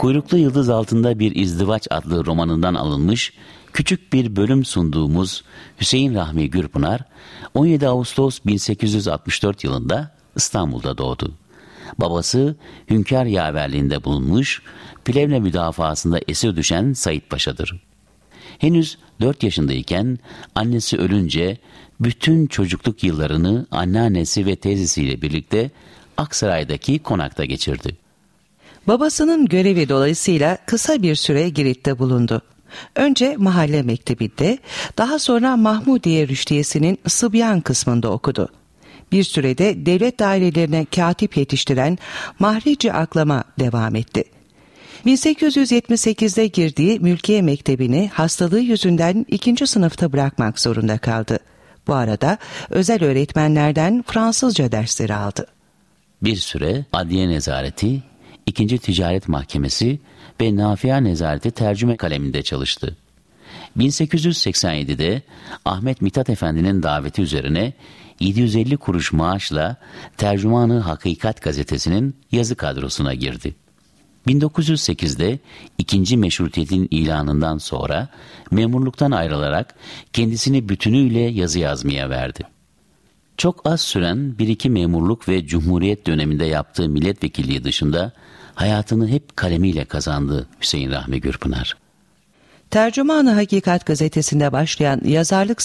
Kuyruklu Yıldız Altında Bir İzdivaç adlı romanından alınmış küçük bir bölüm sunduğumuz Hüseyin Rahmi Gürpınar, 17 Ağustos 1864 yılında İstanbul'da doğdu. Babası hünkâr yaverliğinde bulunmuş, Plevne müdafasında esir düşen Said Paşa'dır. Henüz 4 yaşındayken annesi ölünce bütün çocukluk yıllarını anneannesi ve teyzesiyle birlikte Aksaray'daki konakta geçirdi. Babasının görevi dolayısıyla kısa bir süre Girit'te bulundu. Önce mahalle mektebinde, daha sonra Mahmudiye Rüştiyesi'nin Sıbyan kısmında okudu. Bir sürede devlet dairelerine katip yetiştiren Mahrici Aklama devam etti. 1878'de girdiği Mülkiye Mektebi'ni hastalığı yüzünden 2. sınıfta bırakmak zorunda kaldı. Bu arada özel öğretmenlerden Fransızca dersleri aldı. Bir süre Adliye Nezareti, 2. Ticaret Mahkemesi ve Nafia Nezareti tercüme kaleminde çalıştı. 1887'de Ahmet Mithat Efendi'nin daveti üzerine 750 kuruş maaşla Tercümanı Hakikat gazetesinin yazı kadrosuna girdi. 1908'de 2. Meşrutiyet'in ilanından sonra memurluktan ayrılarak kendisini bütünüyle yazı yazmaya verdi. Çok az süren 1-2 memurluk ve Cumhuriyet döneminde yaptığı milletvekilliği dışında hayatını hep kalemiyle kazandı Hüseyin Rahmi Gürpınar. Tercüman-ı Hakikat gazetesinde başlayan yazarlık